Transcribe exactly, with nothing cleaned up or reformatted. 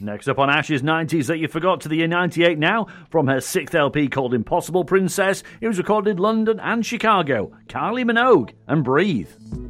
Next up on Ash's nineties That You Forgot to the year ninety-eight now, from her sixth L P called Impossible Princess, it was recorded in London and Chicago. Kylie Minogue and Breathe.